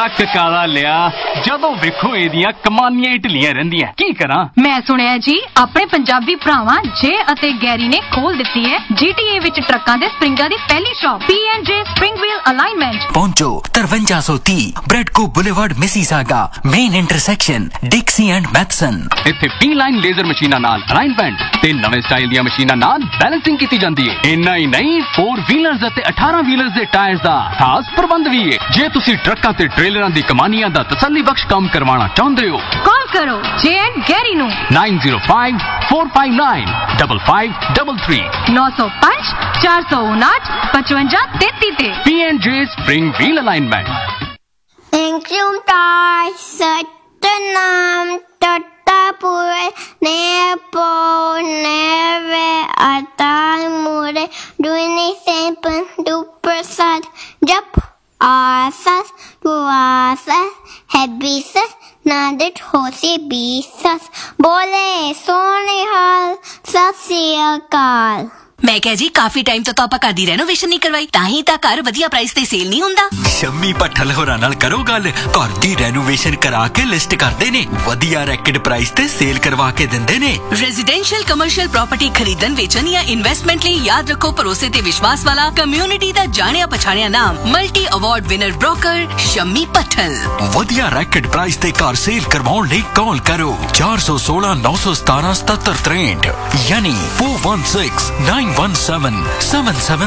ਨੱਕ ਕਾਲਾ ਲਿਆ ਜਦੋਂ ਵੇਖੋ ਇਹਦੀਆਂ ਕਮਾਨੀਆਂ ਢਿੱਲੀਆਂ ਰਹਿੰਦੀਆਂ ਕੀ ਕਰਾਂ। ਮੈਂ ਸੁਣਿਆ ਜੀ ਆਪਣੇ ਪੰਜਾਬੀ ਭਰਾਵਾਂ ਜੇ ਅਤੇ ਗੈਰੀ ਨੇ ਖੋਲ ਦਿੱਤੀ ਹੈ GTA ਵਿੱਚ ਟਰੱਕਾਂ ਦੇ ਸਪਰਿੰਗਾਂ ਦੀ ਪਹਿਲੀ shop P&J Spring Wheel Alignment। पहुंचो 5330 ब्रेडको boulevard Mississauga main intersection डिक्सी and Mathison. ਇੱਥੇ B-ਲਾਈਨ ਲੇਜ਼ਰ ਮਸ਼ੀਨਾਂ ਨਾਲ ਅਲਾਈਨਮੈਂਟ ਤੇ ਨਵੇਂ ਸਟਾਈਲ ਦੀਆਂ ਮਸ਼ੀਨਾਂ ਨਾਲ ਬੈਲੈਂਸਿੰਗ ਕੀਤੀ ਜਾਂਦੀ ਹੈ। ਇੰਨਾ ਹੀ ਨਹੀਂ 4 ਵੀਲਰਸ ਅਤੇ 18 ਵੀਲਰਸ ਦੇ ਟਾਇਰਸ ਦਾ ਖਾਸ ਪ੍ਰਬੰਧ ਵੀ ਹੈ। ਜੇ ਤੁਸੀਂ ਟਰੱਕਾਂ ਤੇ ਟ੍ਰੇਲਰਾਂ ਦੀ ਕਮਾਨੀਆਂ ਦਾ ਤਸੱਲੀ ਬਖਸ਼ ਕੰਮ ਕਰਵਾਉਣਾ ਚਾਹੁੰਦੇ ਹੋ ਕਾਲ ਕਰੋ ਜੇ ਐਂਡ ਗੈਰੀ ਨੂੰ 9054595533 905 459 5533 ਤੇ P&J Spring Wheel Alignment। Satanam Tatapure Nepo Neve Atamure Duini Sempen Duprasad Jap Asas Duasas Hebisas Nadet Hosi Bisas Bole Sonihal Sasiakal। ਮੈਂ ਕਿਹਾ ਜੀ ਕਾਫੀ ਟਾਈਮ ਤੋਂ ਆਪਾਂ ਘਰ ਦੀ ਰੈਨੋਵੇਸ਼ਨ ਨਹੀਂ ਕਰਵਾਈ ਤਾਂ ਹੀ ਤਾਂ ਘਰ ਵਧੀਆ ਪ੍ਰਾਈਸ ਤੇ ਸੇਲ ਨਹੀਂ ਹੁੰਦਾ। ਸ਼ੰਮੀ ਭੱਠਲ ਹੋਰਾਂ ਨਾਲ ਕਰੋ ਗੱਲ, ਘਰ ਦੀ ਰੈਨੋਵੇਸ਼ਨ ਕਰਾ ਕੇ ਲਿਸਟ ਕਰਦੇ ਨੇ, ਵਧੀਆ ਰੈਕਡ ਪ੍ਰਾਈਸ ਤੇ ਸੇਲ ਕਰਵਾ ਕੇ ਦਿੰਦੇ ਨੇ। ਰੈਜ਼ੀਡੈਂਸ਼ੀਅਲ ਕਮਰਸ਼ੀਅਲ ਪ੍ਰਾਪਰਟੀ ਖਰੀਦਣ ਵੇਚਣ ਜਾਂ ਇਨਵੈਸਟਮੈਂਟ ਲਈ ਯਾਦ ਰੱਖੋ ਭਰੋਸੇ ਤੇ ਵਿਸ਼ਵਾਸ ਵਾਲਾ ਕਮਿਊਨਿਟੀ ਦਾ ਜਾਣਿਆ ਪਛਾਣਿਆ ਨਾਮ multi award winner broker Shammi Bhattal. ਵਧੀਆ ਰੈਕਡ ਪ੍ਰਾਈਸ ਤੇ ਘਰ ਸੇਲ ਕਰਵਾਉਣ ਲਈ ਕਾਲ ਕਰੋ 416 917 7763 ਯਾਨੀ 41691777